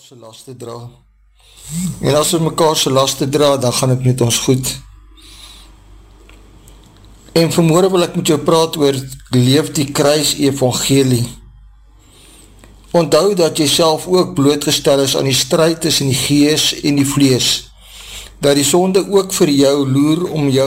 se laste dra. En as ons mekaar se laste dra, dan gaan het met ons goed. En vanmorgen wil ek met jou praat oor leef die kruis evangelie. Onthou dat jy self ook blootgestel is aan die strijd tussen die gees en die vlees, dat die sonde ook vir jou loer om jou